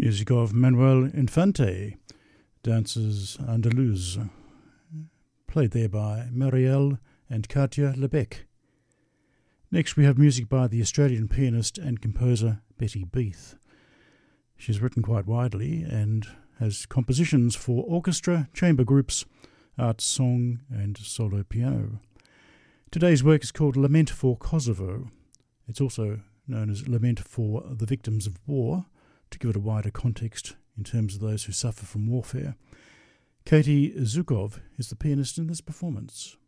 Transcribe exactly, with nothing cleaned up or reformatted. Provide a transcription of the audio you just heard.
Music of Manuel Infante, Dances Andalous, played there by Marielle and Katia Lebec. Next we have music by the Australian pianist and composer Betty Beath. She's written quite widely and has compositions for orchestra, chamber groups, art song and solo piano. Today's work is called Lament for Kosovo. It's also known as Lament for the Victims of War, to give it a wider context in terms of those who suffer from warfare. Katie Zukov is the pianist in this performance.